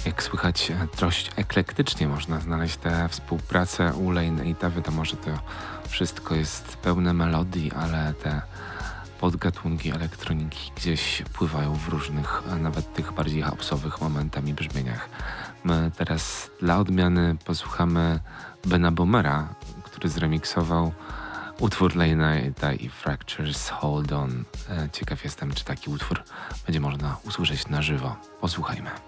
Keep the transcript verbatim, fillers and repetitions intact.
Jak słychać, dość eklektycznie można znaleźć tę współpracę u Lane'e'ta. Wiadomo, że to wszystko jest pełne melodii, ale te podgatunki elektroniki gdzieś pływają w różnych, a nawet tych bardziej house'owych momentami brzmieniach. My teraz dla odmiany posłuchamy Bena Bomera, który zremiksował utwór Lane'e'ta i Fractures Hold On. Ciekaw jestem, czy taki utwór będzie można usłyszeć na żywo. Posłuchajmy.